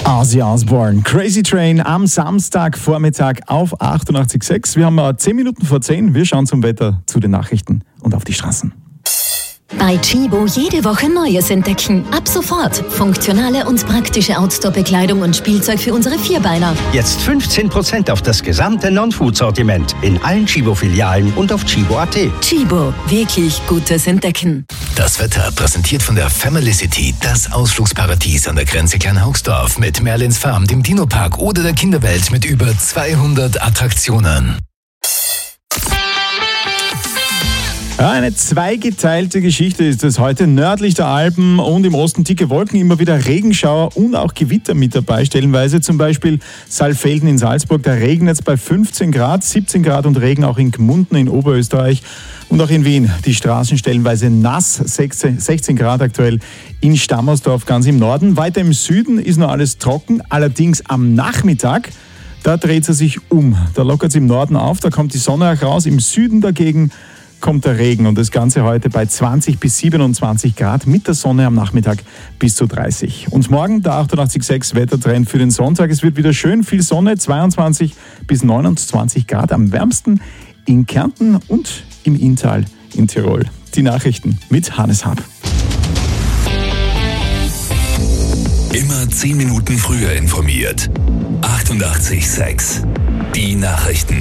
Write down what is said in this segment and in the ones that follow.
Ozzy Osbourne, Crazy Train am Samstagvormittag auf 88.6. Wir haben 10 Minuten vor 10. Wir schauen zum Wetter, zu den Nachrichten und auf die Straßen. Bei Tchibo jede Woche Neues entdecken. Ab sofort funktionale und praktische Outdoor-Bekleidung und Spielzeug für unsere Vierbeiner. Jetzt 15% auf das gesamte Non-Food-Sortiment in allen Tchibo-Filialen und auf tchibo.at. Tchibo, wirklich gutes Entdecken. Das Wetter präsentiert von der Family City, das Ausflugsparadies an der Grenze Kleinhaugsdorf mit Merlins Farm, dem Dino-Park oder der Kinderwelt mit über 200 Attraktionen. Ja, eine zweigeteilte Geschichte ist es heute. Nördlich der Alpen und im Osten dicke Wolken, immer wieder Regenschauer und auch Gewitter mit dabei, stellenweise. Zum Beispiel Saalfelden in Salzburg, da regnet es bei 15 Grad, 17 Grad und Regen auch in Gmunden in Oberösterreich. Und auch in Wien, die Straßen stellenweise nass, 16 Grad aktuell in Stammersdorf ganz im Norden. Weiter im Süden ist noch alles trocken, allerdings am Nachmittag, da dreht es sich um. Da lockert es im Norden auf, da kommt die Sonne auch raus. Im Süden dagegen kommt der Regen und das Ganze heute bei 20 bis 27 Grad mit der Sonne am Nachmittag bis zu 30. Und morgen der 88.6 Wettertrend für den Sonntag. Es wird wieder schön viel Sonne, 22 bis 29 Grad, am wärmsten in Kärnten und im Inntal in Tirol. Die Nachrichten mit Hannes Haab. Immer 10 Minuten früher informiert. 88.6 Die Nachrichten.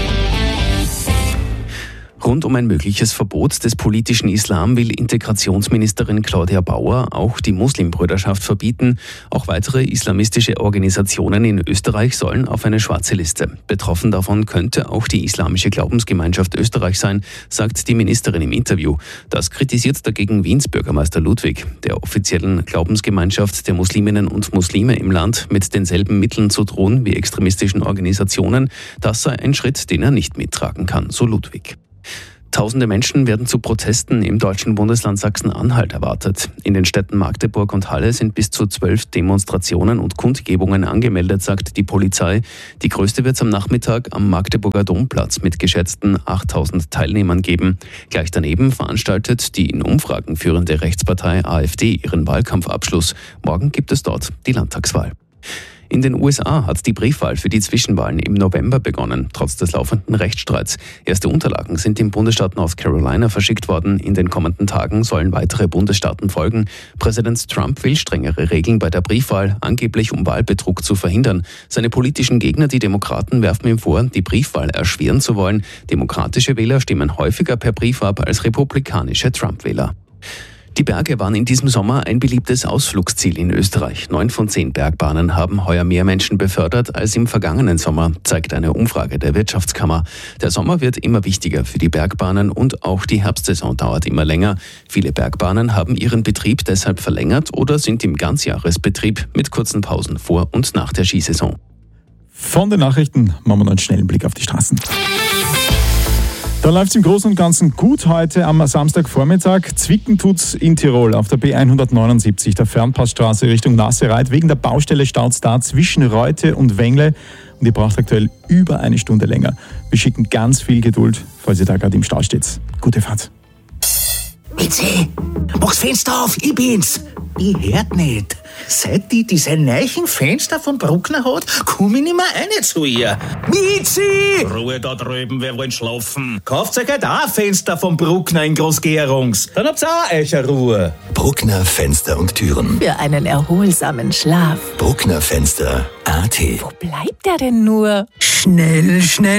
Rund um ein mögliches Verbot des politischen Islam will Integrationsministerin Claudia Bauer auch die Muslimbrüderschaft verbieten. Auch weitere islamistische Organisationen in Österreich sollen auf eine schwarze Liste. Betroffen davon könnte auch die Islamische Glaubensgemeinschaft Österreich sein, sagt die Ministerin im Interview. Das kritisiert dagegen Wiens Bürgermeister Ludwig. Der offiziellen Glaubensgemeinschaft der Musliminnen und Muslime im Land mit denselben Mitteln zu drohen wie extremistischen Organisationen, das sei ein Schritt, den er nicht mittragen kann, so Ludwig. Tausende Menschen werden zu Protesten im deutschen Bundesland Sachsen-Anhalt erwartet. In den Städten Magdeburg und Halle sind bis zu 12 Demonstrationen und Kundgebungen angemeldet, sagt die Polizei. Die größte wird es am Nachmittag am Magdeburger Domplatz mit geschätzten 8.000 Teilnehmern geben. Gleich daneben veranstaltet die in Umfragen führende Rechtspartei AfD ihren Wahlkampfabschluss. Morgen gibt es dort die Landtagswahl. In den USA hat die Briefwahl für die Zwischenwahlen im November begonnen, trotz des laufenden Rechtsstreits. Erste Unterlagen sind im Bundesstaat North Carolina verschickt worden. In den kommenden Tagen sollen weitere Bundesstaaten folgen. Präsident Trump will strengere Regeln bei der Briefwahl, angeblich um Wahlbetrug zu verhindern. Seine politischen Gegner, die Demokraten, werfen ihm vor, die Briefwahl erschweren zu wollen. Demokratische Wähler stimmen häufiger per Brief ab als republikanische Trump-Wähler. Die Berge waren in diesem Sommer ein beliebtes Ausflugsziel in Österreich. 9 von 10 Bergbahnen haben heuer mehr Menschen befördert als im vergangenen Sommer, zeigt eine Umfrage der Wirtschaftskammer. Der Sommer wird immer wichtiger für die Bergbahnen und auch die Herbstsaison dauert immer länger. Viele Bergbahnen haben ihren Betrieb deshalb verlängert oder sind im Ganzjahresbetrieb mit kurzen Pausen vor und nach der Skisaison. Von den Nachrichten machen wir noch einen schnellen Blick auf die Straßen. Da läuft es im Großen und Ganzen gut heute am Samstagvormittag. Zwicken tut's in Tirol auf der B179, der Fernpassstraße Richtung Nassereit. Wegen der Baustelle staut's da zwischen Reute und Wengle und ihr braucht aktuell über eine Stunde länger. Wir schicken ganz viel Geduld, falls ihr da gerade im Stau steht. Gute Fahrt. Bitte, mach's Fenster auf, ich bin's. Ich hört nicht. Seit die diese neuen Fenster von Bruckner hat, komm ich nicht mehr rein zu ihr. Mizi! Ruhe da drüben, wir wollen schlafen. Kauft euch halt auch ein Fenster von Bruckner in Großgerungs. Dann habt's auch euch eine Ruhe. Bruckner Fenster und Türen. Für einen erholsamen Schlaf. Bruckner Fenster AT. Wo bleibt er denn nur? Schnell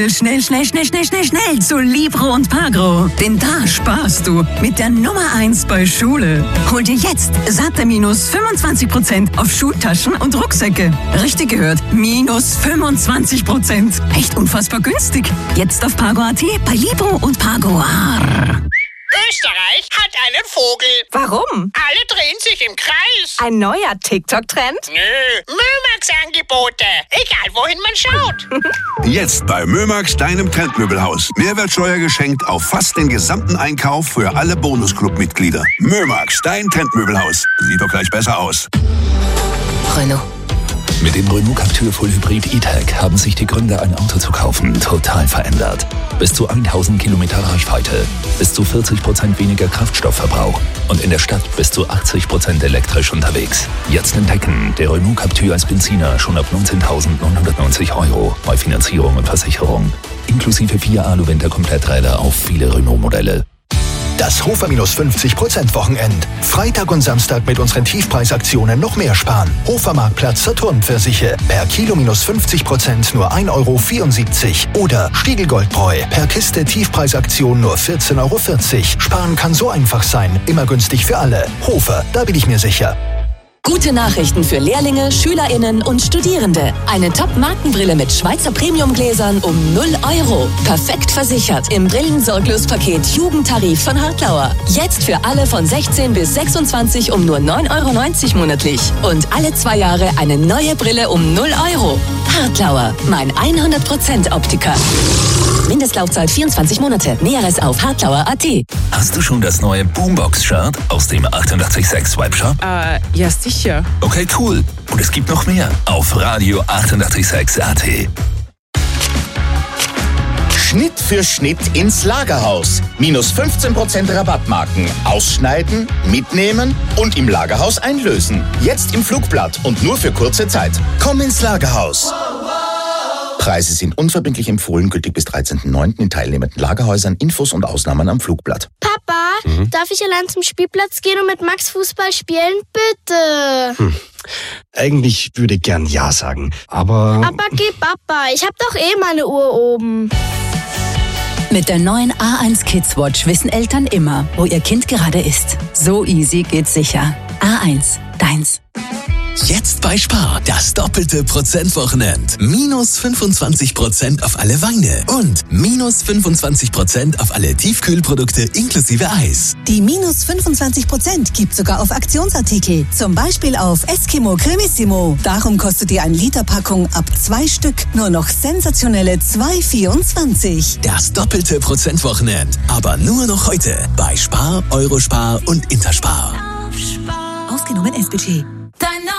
zu Libro und Pagro. Denn da sparst du mit der Nummer 1 bei Schule. Hol dir jetzt satte minus 25% auf Schultaschen und Rucksäcke. Richtig gehört, minus 25%. Echt unfassbar günstig. Jetzt auf Pagro.at bei Libro und Pagro. Österreich hat einen Vogel. Warum? Alle drehen sich im Kreis. Ein neuer TikTok-Trend? Nö, Mömax-Angebote. Egal, wohin man schaut. Jetzt bei Mömax, deinem Trendmöbelhaus. Mehrwertsteuer geschenkt auf fast den gesamten Einkauf für alle Mit dem Renault Captur Full Hybrid E-Tech haben sich die Gründe, ein Auto zu kaufen, total verändert. Bis zu 1000 Kilometer Reichweite, bis zu 40% weniger Kraftstoffverbrauch und in der Stadt bis zu 80% elektrisch unterwegs. Jetzt entdecken, der Renault Captur als Benziner schon ab 19.990 € bei Finanzierung und Versicherung. Inklusive 4 Alu-Winter-Kompletträder auf viele Renault-Modelle. Das Hofer-50% Wochenend. Freitag und Samstag mit unseren Tiefpreisaktionen noch mehr sparen. Hofer-Marktplatz Saturn Pfirsiche. Per Kilo -50% nur 1,74 € Oder Stiegel-Goldbräu. Per Kiste Tiefpreisaktion nur 14,40 €. Sparen kann so einfach sein. Immer günstig für alle. Hofer, da bin ich mir sicher. Gute Nachrichten für Lehrlinge, SchülerInnen und Studierende. Eine Top-Markenbrille mit Schweizer Premiumgläsern um 0 €. Perfekt versichert im Brillensorglospaket Jugendtarif von Hartlauer. Jetzt für alle von 16 bis 26 um nur 9,90 € monatlich. Und alle 2 Jahre eine neue Brille um 0 €. Hartlauer, mein 100% Optiker. Mindestlaufzeit 24 Monate. Näheres auf hartlauer.at. Hast du schon das neue Boombox-Shirt aus dem 886 Webshop? Ja, sicher. Okay, cool. Und es gibt noch mehr auf Radio 886.at. Schnitt für Schnitt ins Lagerhaus. -15% Rabattmarken. Ausschneiden, mitnehmen und im Lagerhaus einlösen. Jetzt im Flugblatt und nur für kurze Zeit. Komm ins Lagerhaus. Preise sind unverbindlich empfohlen, gültig bis 13.09. in teilnehmenden Lagerhäusern. Infos und Ausnahmen am Flugblatt. Papa, darf ich allein zum Spielplatz gehen und mit Max Fußball spielen? Bitte. Eigentlich würde ich gern Ja sagen, aber... Aber geh, Papa, ich hab doch eh meine Uhr oben. Mit der neuen A1 Kids Watch wissen Eltern immer, wo ihr Kind gerade ist. So easy geht's sicher. A1, deins. Jetzt bei Spar, das doppelte Prozentwochenend. -25% auf alle Weine und -25% auf alle Tiefkühlprodukte inklusive Eis. Die -25% gibt sogar auf Aktionsartikel. Zum Beispiel auf Eskimo Cremissimo. Darum kostet dir 1 Liter Packung ab 2 Stück nur noch sensationelle 2,24. Das doppelte Prozentwochenend. Aber nur noch heute bei Spar, Eurospar und Interspar. Ausgenommen S-Budget.